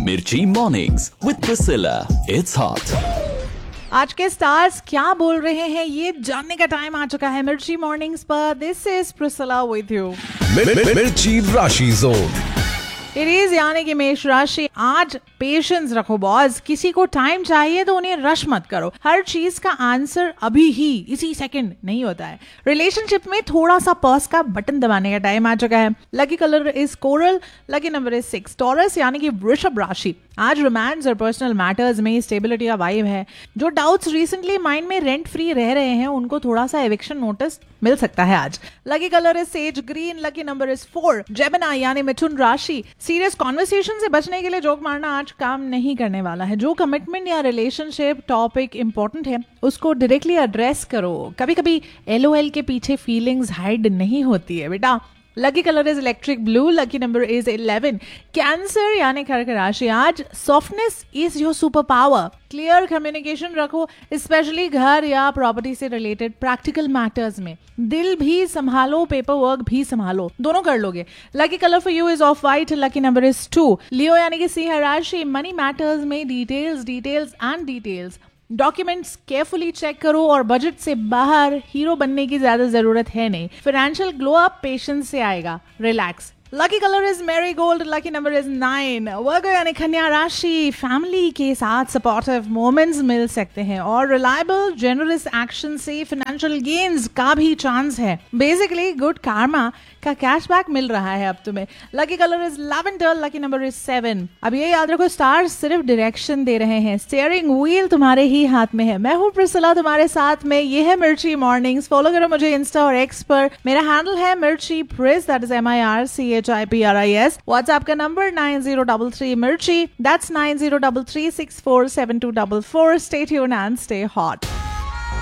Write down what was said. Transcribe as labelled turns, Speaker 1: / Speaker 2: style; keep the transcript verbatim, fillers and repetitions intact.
Speaker 1: Mirchi Mornings with Priscilla. It's hot.
Speaker 2: आज के stars क्या बोल रहे हैं ये जानने का टाइम आ चुका है मिर्ची मॉर्निंग्स पर. This is Priscilla with you.
Speaker 3: मिर्ची राशि जोन.
Speaker 2: इट इज यानी कि मेष राशि. आज पेशेंस रखो बॉस. किसी को टाइम चाहिए तो उन्हें रश मत करो. हर चीज का आंसर अभी ही इसी सेकंड नहीं होता है. रिलेशनशिप में थोड़ा सा पॉज का बटन दबाने का टाइम आ चुका है. Lucky colour is coral. Lucky number is six. Taurus यानी कि वृषभ राशि. आज रोमांस और पर्सनल मैटर्स में स्टेबिलिटी का वाइब है. जो डाउट्स रिसेंटली माइंड में रेंट फ्री रह रहे हैं उनको थोड़ा सा एविक्शन नोटिस मिल सकता है आज. Lucky colour is sage green. Lucky number is four. Gemini यानी मिथुन राशि. सीरियस कॉन्वर्सेशन से बचने के लिए जोक मारना आज काम नहीं करने वाला है. जो कमिटमेंट या रिलेशनशिप टॉपिक इंपॉर्टेंट है उसको डायरेक्टली एड्रेस करो. कभी कभी एलओएल के पीछे फीलिंग्स हाइड नहीं होती है बेटा. Lucky colour is electric blue. Lucky number is eleven. Cancer यानी कर्क राशि. आज softness is your super power. Clear communication रखो स्पेशली घर या प्रॉपर्टी से रिलेटेड प्रैक्टिकल मैटर्स में. दिल भी संभालो, पेपर वर्क भी संभालो, दोनों कर लोगे. Lucky colour for you is of white. Lucky number is to. लियो यानी कि सिंह राशि. मनी मैटर्स में details details and details. Documents carefully check करो और बजट से बाहर हीरो बनने की ज्यादा जरूरत है नहीं. फाइनेंशियल ग्लो अप पेशेंस से आएगा. Relax. Lucky colour is Marie Gold. Lucky number is nine. वर्गो यानी कन्या राशि. फैमिली के साथ सपोर्टिव मोमेंट्स मिल सकते हैं और रिलायबल जेनरस एक्शन से फाइनेंशियल गेन्स का भी चांस है. बेसिकली गुड कार्मा का कैशबैक मिल रहा है अब तुम्हें. Lucky colour is lavender. Lucky number is seven. अब ये याद रखो स्टार्स सिर्फ डायरेक्शन दे रहे हैं. स्टीयरिंग व्हील तुम्हारे ही हाथ में है. मैं हूँ प्रिसिला तुम्हारे साथ में. ये है मिर्ची मॉर्निंग्स. फॉलो करो मुझे इंस्टा और एक्स पर. मेरा हैंडल है मिर्ची प्रिस. That is M I R C H I P R I S. WhatsApp का number nine zero double three मिर्ची. That's nine zero double three six four seven to double four. Stay tuned and stay hot.